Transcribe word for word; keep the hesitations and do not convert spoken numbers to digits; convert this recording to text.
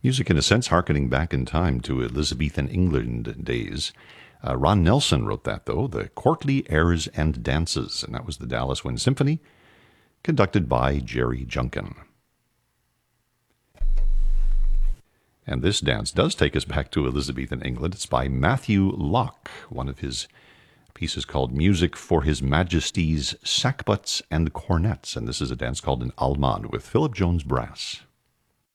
Music, in a sense, harkening back in time to Elizabethan England days. Uh, Ron Nelson wrote that, though, the Courtly Airs and Dances, and that was the Dallas Wind Symphony, conducted by Jerry Junkin. And this dance does take us back to Elizabethan England. It's by Matthew Locke, one of his pieces called Music for His Majesty's Sackbuts and Cornets, and this is a dance called an Allemande with Philip Jones Brass.